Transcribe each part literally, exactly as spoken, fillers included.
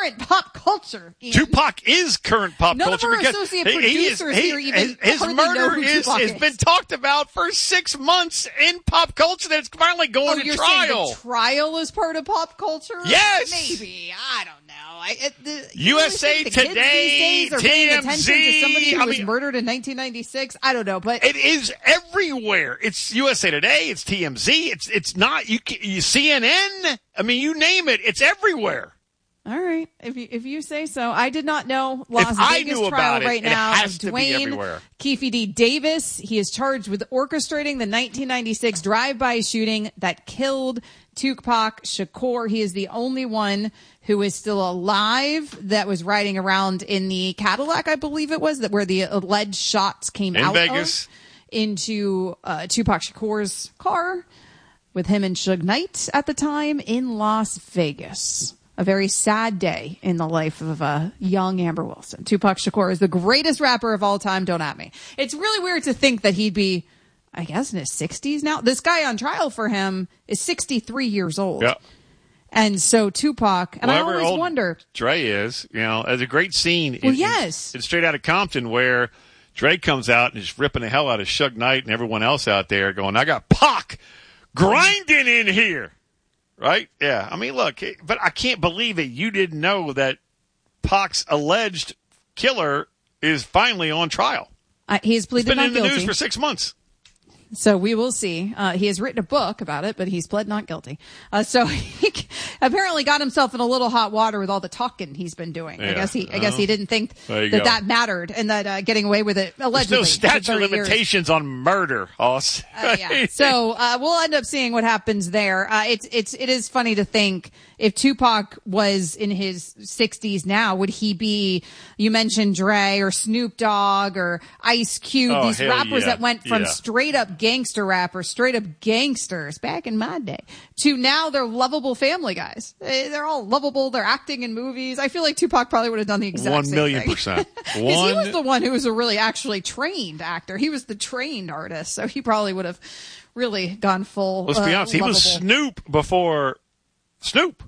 current pop culture. Ian. Tupac is current pop None culture of our because associate he, he is, producers he, here even his, his hardly know murder who is, Tupac has is. been talked about for six months in pop culture. That it's finally going oh, to you're trial. saying the trial is part of pop culture? Yes. Maybe. I don't know. I, it, the, U S A really think the kids Today, these days are paying T M Z, attention to somebody who I was mean, murdered in nineteen ninety-six. I don't know, but it is everywhere. It's U S A Today. It's T M Z. It's it's not you. you C N N. I mean, you name it. It's everywhere. all right. If you if you say so, I did not know. Las If I Vegas knew trial about it, right it now has of to be Dwayne everywhere. Keefe D. Davis. He is charged with orchestrating the nineteen ninety-six drive-by shooting that killed Tupac Shakur. He is the only one who is still alive that was riding around in the Cadillac, I believe it was, that where the alleged shots came In out Vegas. of into uh, Tupac Shakur's car with him and Suge Knight at the time in Las Vegas. A very sad day in the life of uh, young Amber Wilson. Tupac Shakur is the greatest rapper of all time. Don't at me. It's really weird to think that he'd be, I guess, in his sixties now. This guy on trial for him is sixty-three years old. Yeah. And so Tupac, and Whatever I always old wonder. Dre is, you know, there's a great scene. Well, in, yes. in, in Straight Outta Compton where Dre comes out and is ripping the hell out of Suge Knight and everyone else out there going, I got Pac grinding in here. Right? Yeah. I mean, look, but I can't believe it. You didn't know that Pac's alleged killer is finally on trial. Uh, he's It's pleaded been not in the guilty. news for six months. So we will see. Uh, he has written a book about it, but he's pled not guilty. Uh, so he apparently got himself in a little hot water with all the talking he's been doing. Yeah. I guess he, I guess he didn't think There you that go. that mattered and that uh, getting away with it There's allegedly. no statute for of thirty years. limitations on murder, Hoss. Uh, yeah. So uh, we'll end up seeing what happens there. Uh, it's it's it is funny to think if Tupac was in his sixties now, would he be? You mentioned Dre or Snoop Dogg or Ice Cube, Oh, these hell rappers yeah. that went from Yeah. straight up gangster rappers, straight up gangsters back in my day, to now they're lovable family guys. They- They're all lovable. They're acting in movies. I feel like Tupac probably would have done the exact One same million thing. percent. 'Cause he One. was the one who was a really actually trained actor. He was the trained artist, so he probably would have really gone full. Let's be uh, honest. He was lovable. Snoop before Snoop.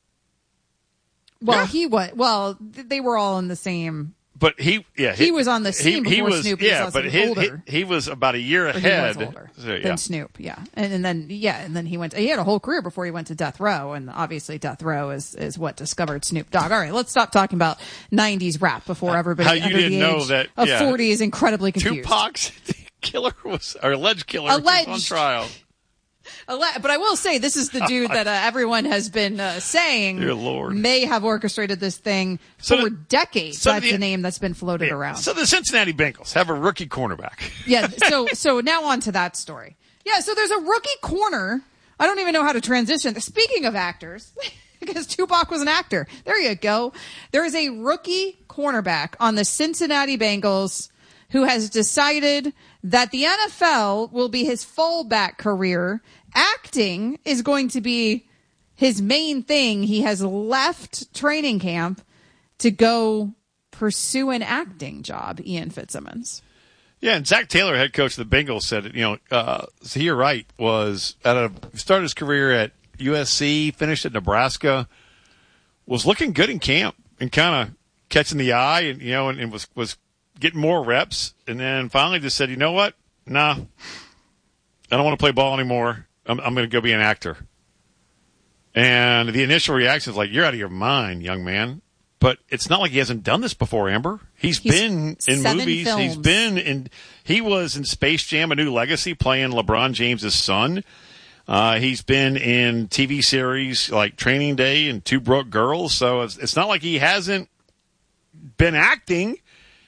Well, Yeah. he was. Well, th- they were all in the same. But he, yeah, He was on the scene he, he before was, Snoop. He was Yeah, also but his, older. he, he was about a year Or he ahead. was older So, yeah. than Snoop, yeah, and, and then yeah, and then he went. He had a whole career before he went to Death Row, and obviously Death Row is is what discovered Snoop Dogg. All right, let's stop talking about nineties rap before everybody How you under didn't the know age that- of yeah. forty is incredibly confused. Tupac's killer was, or alleged killer Alleged. was on trial. Ale- But I will say, this is the dude that uh, everyone has been uh, saying Dear Lord. may have orchestrated this thing So for the- decades. so That's the- the name that's been floated around. So the Cincinnati Bengals have a rookie cornerback. Yeah. So so now on to that story. Yeah. So there's a rookie corner. I don't even know how to transition. Speaking of actors, because Tupac was an actor. There you go. There is a rookie cornerback on the Cincinnati Bengals who has decided that the N F L will be his fallback career. Acting is going to be his main thing. He has left training camp to go pursue an acting job, Ian Fitzsimmons. Yeah, and Zach Taylor, head coach of the Bengals, said, you know, uh, Zahir Wright was at a started his career at U S C, finished at Nebraska, was looking good in camp and kind of catching the eye, and you know, and, and was was getting more reps, and then finally just said, you know what, nah, I don't want to play ball anymore. I'm, I'm going to go be an actor. And the initial reaction is like, you're out of your mind, young man. But it's not like he hasn't done this before, Amber. He's, He's been in seven movies. films. He's been in. He was in Space Jam: A New Legacy, playing LeBron James' son. Uh, he's been in T V series like Training Day and Two Broke Girls. So it's, it's not like he hasn't been acting.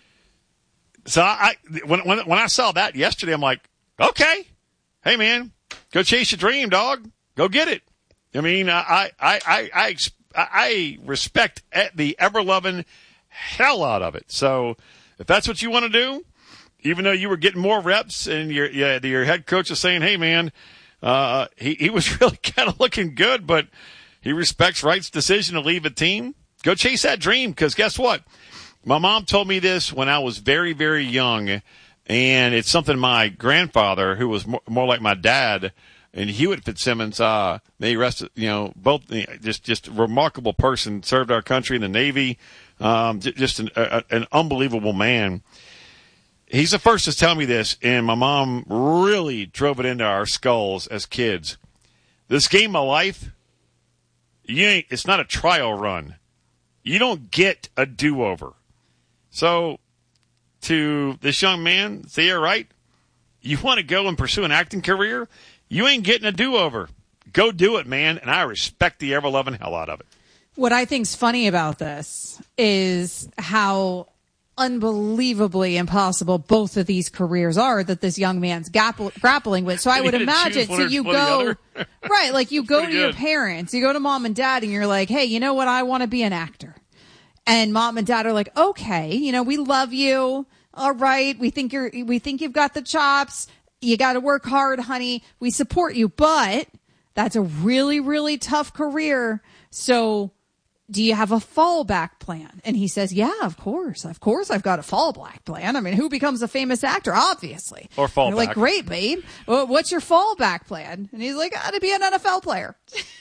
So I when when when I saw that yesterday, I'm like, okay, hey man, go chase your dream, dog. Go get it. I mean, I I I I, I respect the ever loving hell out of it. So if that's what you want to do, even though you were getting more reps and your yeah, your head coach is saying, hey man, uh, he he was really kind of looking good, but he respects Wright's decision to leave the team. Go chase that dream, because guess what? My mom told me this when I was very, very young, and it's something my grandfather, who was more, more like my dad, and Hewitt Fitzsimmons, uh, may rest, you know, both just just a remarkable person, served our country in the Navy, um, just an, a, an unbelievable man. He's the first to tell me this, and my mom really drove it into our skulls as kids. This game of life, you ain't, it's not a trial run. You don't get a do-over. So, to this young man, say you're right, you want to go and pursue an acting career, you ain't getting a do-over. Go do it, man, and I respect the ever-loving hell out of it. What I think's funny about this is how unbelievably impossible both of these careers are that this young man's gapp- grappling with. So I would imagine, so you go, right, like you go to your parents, you go to mom and dad, and you're like, hey, you know what, I want to be an actor. And mom and dad are like, okay, you know, we love you. All right, we think you're, we think you've got the chops. You got to work hard, honey. We support you, but that's a really, really tough career. So do you have a fallback plan? And he says, yeah, of course. Of course I've got a fallback plan. I mean, who becomes a famous actor? Obviously. Or fallback. They're like, great, babe. Well, what's your fallback plan? And he's like, got to be an N F L player.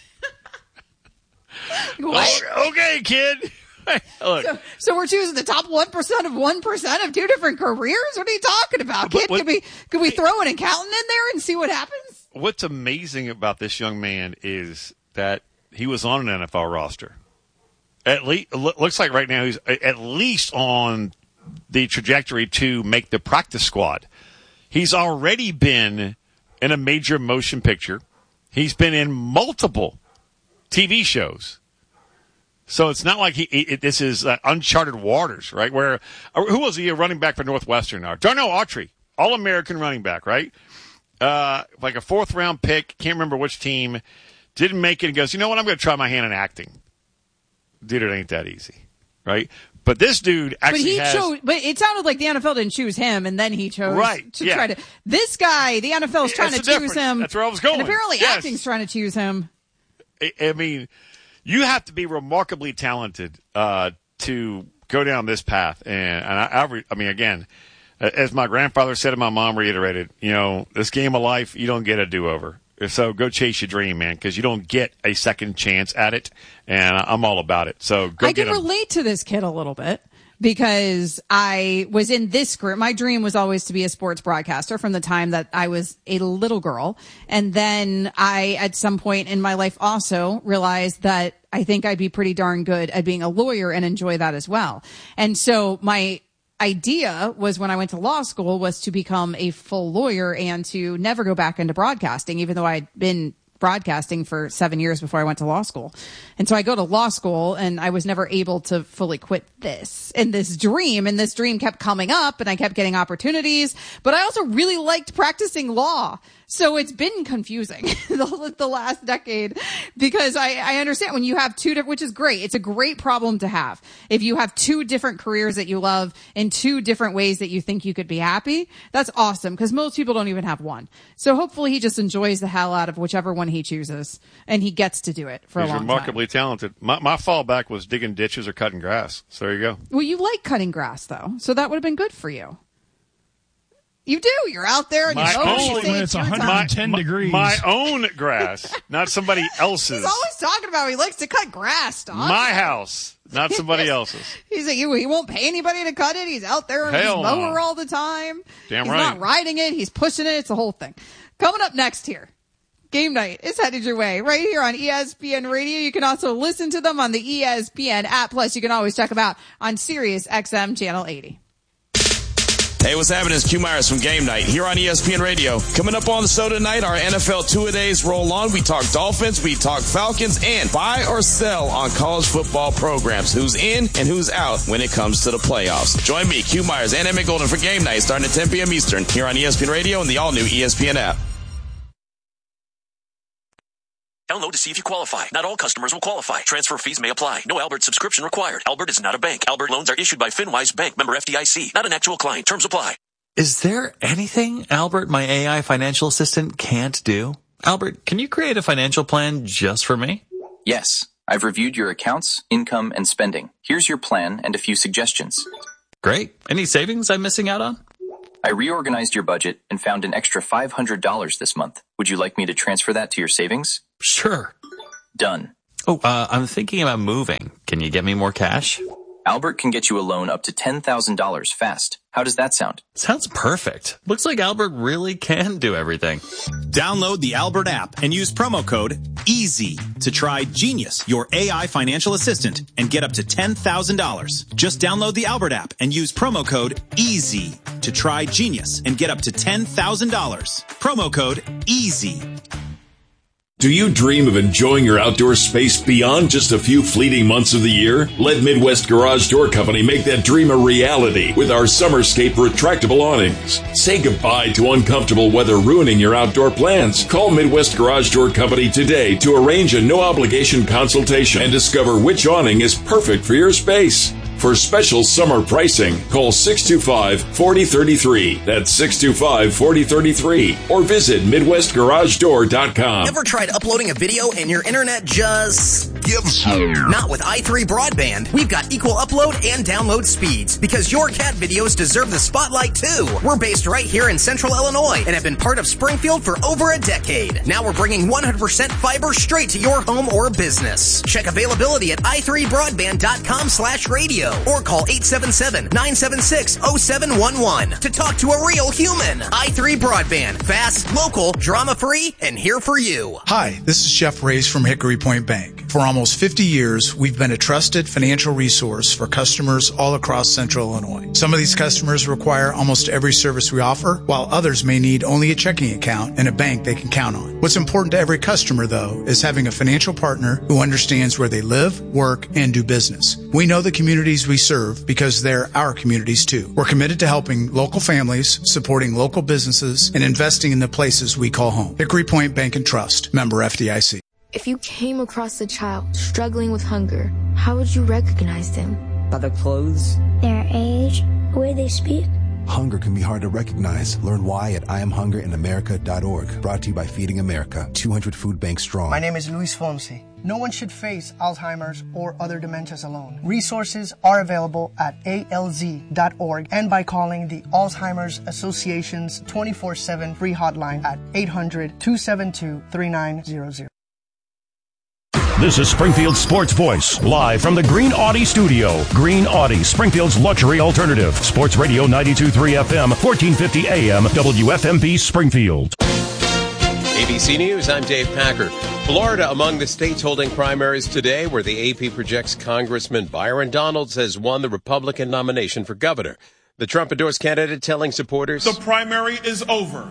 What? Okay, kid. Look. So, so we're choosing the top one percent of one percent of two different careers? What are you talking about, kid? What, what, could we, could we throw an accountant in there and see what happens? What's amazing about this young man is that he was on an N F L roster. At least, looks like right now he's at least on the trajectory to make the practice squad. He's already been in a major motion picture. He's been in multiple T V shows. So it's not like he, it, this is uh, uncharted waters, right? Where, uh, who was he, a running back for Northwestern? Now? Darnell Autry, All-American running back, right? Uh, like a fourth round pick, can't remember which team, didn't make it and goes, you know what, I'm going to try my hand in acting. Dude, it ain't that easy, right? But this dude actually but he has... chose, but it sounded like the N F L didn't choose him, and then he chose right, to yeah. try to... This guy, the N F L is trying That's to choose him. That's where I was going. And apparently yes. acting's trying to choose him. I, I mean, you have to be remarkably talented uh, to go down this path. And, and I, I, re, I mean, again, as my grandfather said and my mom reiterated, you know, this game of life, you don't get a do-over. So go chase your dream, man, because you don't get a second chance at it, and I'm all about it. So go I get can them. relate to this kid a little bit because I was in this group. My dream was always to be a sports broadcaster from the time that I was a little girl. And then I, at some point in my life, also realized that I think I'd be pretty darn good at being a lawyer and enjoy that as well. And so my idea was when I went to law school was to become a full lawyer and to never go back into broadcasting, even though I'd been broadcasting for seven years before I went to law school. And so I go to law school and I was never able to fully quit this and this dream. And this dream kept coming up and I kept getting opportunities, but I also really liked practicing law. So it's been confusing the, the last decade because I, I understand when you have two different, which is great. It's a great problem to have. If you have two different careers that you love in two different ways that you think you could be happy, that's awesome because most people don't even have one. So hopefully he just enjoys the hell out of whichever one he chooses and he gets to do it for He's a long remarkably time. talented. My, my fallback was digging ditches or cutting grass. So there you go. Well, you like cutting grass though. So that would have been good for you. You do. You're out there and my you own, when it's one hundred ten my, degrees. My own grass, not somebody else's. He's always talking about he likes to cut grass, Don. My house, not somebody else's. He's like, he won't pay anybody to cut it. He's out there on his Hell mower no. all the time. Damn he's right. not riding it. He's pushing it. It's a whole thing. Coming up next here. Game night is headed your way right here on E S P N Radio. You can also listen to them on the E S P N app. Plus, you can always check them out on Sirius X M Channel eighty. Hey, what's happening? It's Q Myers from Game Night here on E S P N Radio. Coming up on the show tonight, our N F L two-a-days roll on. We talk Dolphins, we talk Falcons, and buy or sell on college football programs. Who's in and who's out when it comes to the playoffs. Join me, Q Myers, and Emmett Golden for Game Night starting at ten p.m. Eastern here on E S P N Radio and the all-new E S P N app. Download to see if you qualify. Not all customers will qualify. Transfer fees may apply. No Albert subscription required. Albert is not a bank. Albert loans are issued by FinWise Bank, member F D I C. Not an actual client. Terms apply. Is there anything Albert, my A I financial assistant, can't do? Albert, can you create a financial plan just for me? Yes. I've reviewed your accounts, income, and spending. Here's your plan and a few suggestions. Great. Any savings I'm missing out on? I reorganized your budget and found an extra five hundred dollars this month. Would you like me to transfer that to your savings? Sure. Done. Oh, uh, I'm thinking about moving. Can you get me more cash? Albert can get you a loan up to ten thousand dollars fast. How does that sound? Sounds perfect. Looks like Albert really can do everything. Download the Albert app and use promo code EASY to try Genius, your A I financial assistant, and get up to ten thousand dollars. Just download the Albert app and use promo code EASY to try Genius and get up to ten thousand dollars. Promo code EASY. Do you dream of enjoying your outdoor space beyond just a few fleeting months of the year? Let Midwest Garage Door Company make that dream a reality with our Summerscape retractable awnings. Say goodbye to uncomfortable weather ruining your outdoor plans. Call Midwest Garage Door Company today to arrange a no-obligation consultation and discover which awning is perfect for your space. For special summer pricing, call six two five, four zero three three. That's six two five, four zero three three. Or visit Midwest Garage Door dot com. Ever tried uploading a video and your internet just gives you? Not with i three Broadband. We've got equal upload and download speeds because your cat videos deserve the spotlight too. We're based right here in Central Illinois and have been part of Springfield for over a decade. Now we're bringing one hundred percent fiber straight to your home or business. Check availability at i three broadband dot com slash radio. Or call eight seven seven, nine seven six, zero seven one one to talk to a real human. i three Broadband. Fast, local, drama-free, and here for you. Hi, this is Jeff Reyes from Hickory Point Bank. For almost fifty years, we've been a trusted financial resource for customers all across Central Illinois. Some of these customers require almost every service we offer, while others may need only a checking account and a bank they can count on. What's important to every customer, though, is having a financial partner who understands where they live, work, and do business. We know the communities we serve because they're our communities too. We're committed to helping local families, supporting local businesses, and investing in the places we call home. Hickory Point Bank and Trust, member F D I C. If you came across a child struggling with hunger, how would you recognize them? By their clothes, their age, the way they speak. Hunger can be hard to recognize. Learn why at I am hunger in america dot org. Brought to you by Feeding America, two hundred food banks strong. My name is Luis Fonsi. No one should face Alzheimer's or other dementias alone. Resources are available at A L Z dot org and by calling the Alzheimer's Association's twenty-four seven free hotline at eight hundred, two seven two, three nine zero zero. This is Springfield's Sports Voice, live from the Green Audi studio. Green Audi, Springfield's luxury alternative. Sports Radio ninety-two point three F M, fourteen fifty A M, W F M B Springfield. A B C News, I'm Dave Packer. Florida among the states holding primaries today, where the A P projects Congressman Byron Donalds has won the Republican nomination for governor. The Trump-endorsed candidate telling supporters, the primary is over.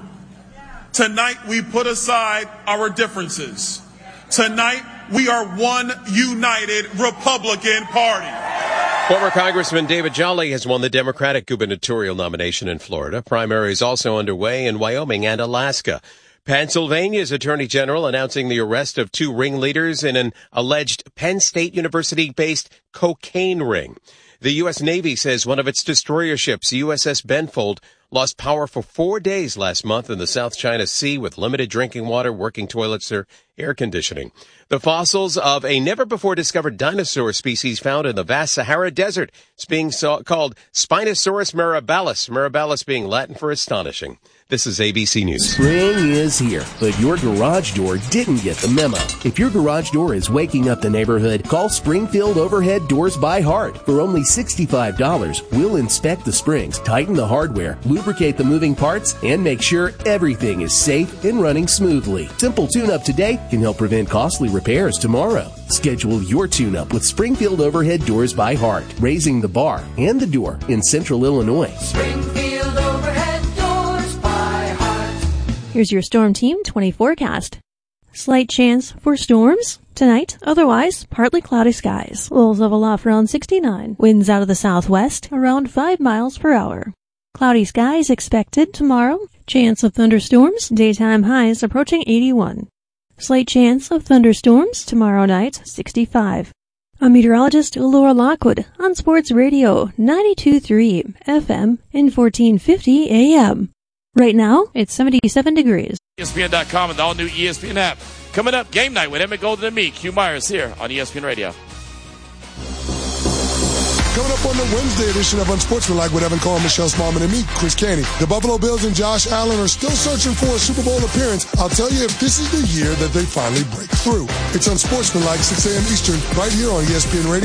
Tonight we put aside our differences. Tonight we are one united Republican Party. Former Congressman David Jolly has won the Democratic gubernatorial nomination in Florida. Primaries also underway in Wyoming and Alaska. Pennsylvania's Attorney General announcing the arrest of two ringleaders in an alleged Penn State University-based cocaine ring. The U S Navy says one of its destroyer ships, U S S Benfold, lost power for four days last month in the South China Sea with limited drinking water, working toilets, or air conditioning. The fossils of a never-before-discovered dinosaur species found in the vast Sahara Desert is being so- called Spinosaurus mirabilis, mirabilis being Latin for astonishing. This is A B C News. Spring is here, but your garage door didn't get the memo. If your garage door is waking up the neighborhood, call Springfield Overhead Doors by Heart. For only sixty-five dollars, we'll inspect the springs, tighten the hardware, lubricate the moving parts, and make sure everything is safe and running smoothly. Simple tune-up today can help prevent costly repairs tomorrow. Schedule your tune-up with Springfield Overhead Doors by Heart, raising the bar and the door in Central Illinois. Springfield Overhead Doors by Heart. Here's your Storm Team twenty forecast. Slight chance for storms tonight, otherwise partly cloudy skies. Lows level off around sixty-nine. Winds out of the southwest around five miles per hour. Cloudy skies expected tomorrow. Chance of thunderstorms, daytime highs approaching eighty-one. Slight chance of thunderstorms tomorrow night, sixty-five. I'm meteorologist Laura Lockwood on Sports Radio ninety-two point three F M and fourteen fifty A M. Right now, it's seventy-seven degrees. E S P N dot com and the all-new E S P N app. Coming up, game night with Emmett Golden and me, Q Myers, here on E S P N Radio. Coming up on the Wednesday edition of Unsportsmanlike with Evan Cohen, Michelle Smallman, and me, Chris Canty. The Buffalo Bills and Josh Allen are still searching for a Super Bowl appearance. I'll tell you if this is the year that they finally break through. It's Unsportsmanlike, six a.m. Eastern, right here on E S P N Radio.